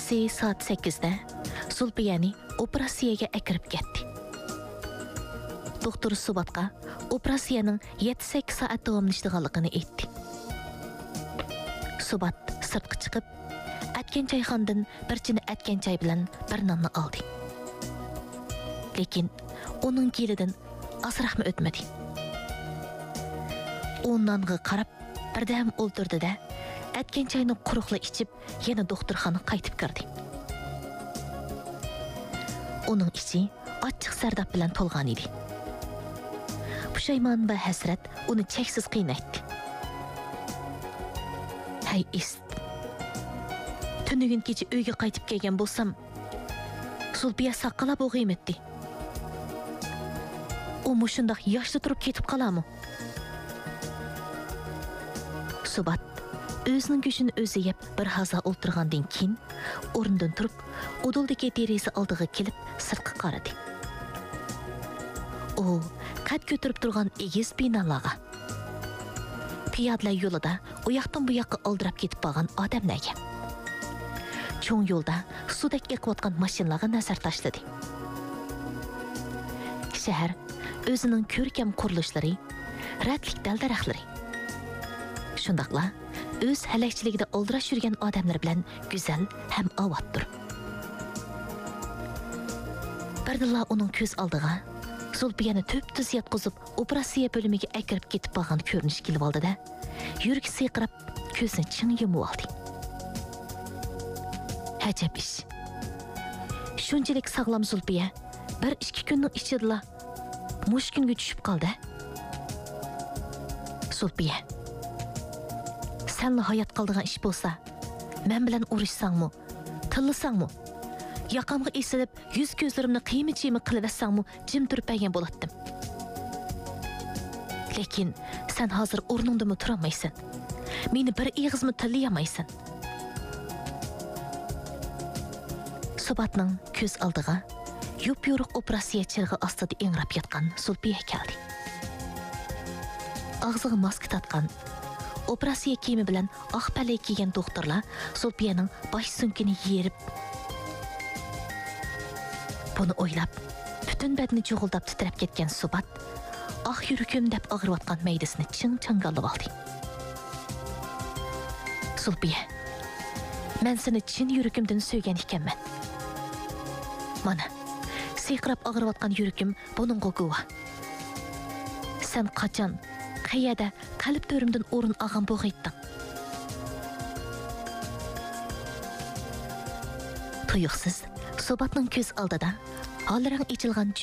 Kechasi soat 8'da Zulbiyani operatsiyaga akirib ketdi. Doktor Subatqa operatsiyaning 7-8 soat davomlashganligini aytdi. Subat sirtqa chiqib, atgan choyxonadan bir chini atgan choy bilan bir nonni oldi. Lekin uning kelidan asrahmi o'tmadi. U nonga qarab birdam o'ltirdi-da, atgan choyni quruqla ichib, yana doktorxonaga qaytib kirdi. Uning ichi ochiq sardab bilan to'lgan edi. Pushaymon va hasrat uni cheksiz qiynatdi. Hay ist. Tunugin kecha uyga qaytib kelgan bo'lsam, Zulbiya saqlab o'g'iymetdi. U mushundaq yoshda turib ketib qolarmi? Subat o'zining go'shini o'zi yeb bir haza o'ltirgandan keyin o'rnidan turib, uduldagi deraza oldiga kelib sirtqa qaradi. U qad ko'tarib turgan egiz binolarga, piyodalar yo'lida u yoqdan bu yoqqa oldirab ketib qolgan odamlarga, cho'ng yo'lda sudek eqiyotgan mashinalarga nazar tashladi. Shahar o'zining ko'rkam qurilishlari, radlik dal-daraxtlari, shundaqla o'z halakchiligida oldirash yurgan odamlar bilan go'zal ham ovatdir. Birdilla uning ko'z oldiga Zulbiyani to'p-tuz yotqizib, operatsiya bo'limiga akirib ketib qolgan ko'rinish kelib oldi-da, yuragi siqirab, ko'zini ching yumib oldi. Ajab ish. Shunchalik sog'lom Zulbiya 1-2 kunning ichida mushkunga tushib qoldi. Zulbiya, senla hayot qoldigan ish bo'lsa, men bilan urushsangmi, tillasangmi, yoqamga esilib, yuz ko'zlarimni qiymi-chiymi qilaversangmi, jim turib bergan bo'latdim. Lekin sen hozir o'rningdami turolmaysan. Meni bir ig'izmi tillayolmaysan. Subatning ko'z oldiga yo'p-yo'riq operatsiya chirg'i ostida ingrab yotgan Zulbiya keldi. Og'ziga maska tatgan, operatsiya kiyimi bilan oq palak kiygan doktorlar Zulbiyaning bosh sunkini yerib, buni o'ylab, butun badani cho'g'ildab titrab ketgan Subat oq yuragim deb og'riyotgan maydasini ching-changallab oldi. Zulbiya, men seni chin yuragimdan so'ygan ekanman. Mana, siqrab og'riyotgan yuragim buningga guvoh. Sen qachon, qayerda qalb to'rimdan o'rin olgan bo'g'ayding? Tuyuqsiz Subatning ko'z oldida holirang ichilgan